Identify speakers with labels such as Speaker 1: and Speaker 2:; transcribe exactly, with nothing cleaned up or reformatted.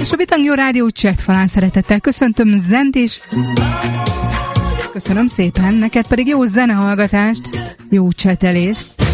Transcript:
Speaker 1: És a Bitang Jó Rádió chatfalán szeretettel köszöntöm Zent is. Köszönöm szépen, neked pedig jó zenehallgatást, jó csetelést.